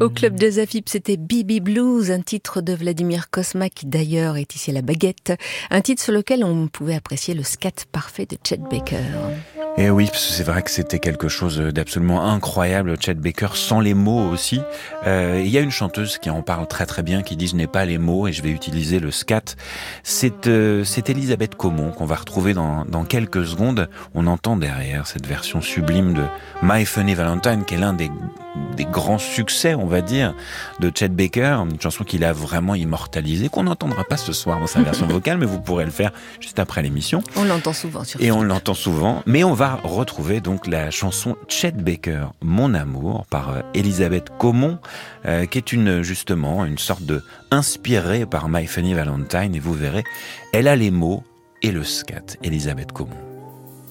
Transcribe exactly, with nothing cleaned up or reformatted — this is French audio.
Au club de Zafip, c'était Bibi Blues, un titre de Vladimir Cosma qui d'ailleurs est ici à la baguette. Un titre sur lequel on pouvait apprécier le scat parfait de Chet Baker. Et oui, parce que c'est vrai que c'était quelque chose d'absolument incroyable, Chet Baker, sans les mots aussi. Euh, il y a une chanteuse qui en parle très très bien, qui dit « je n'ai pas les mots et je vais utiliser le scat ». C'est, euh, c'est Elisabeth Caumont qu'on va retrouver dans, dans quelques secondes. On entend derrière cette version sublime de My Funny Valentine, qui est l'un des, des grands succès, on va dire, de Chet Baker. Une chanson qu'il a vraiment immortalisée, qu'on n'entendra pas ce soir dans sa version vocale, mais vous pourrez le faire juste après l'émission. On l'entend souvent sur Et on l'entend souvent, mais on va va retrouver donc la chanson Chet Baker, Mon Amour, par Elisabeth Caumont, euh, qui est une, justement, une sorte de inspirée par My Funny Valentine, et vous verrez, elle a les mots et le scat, Elisabeth Caumont.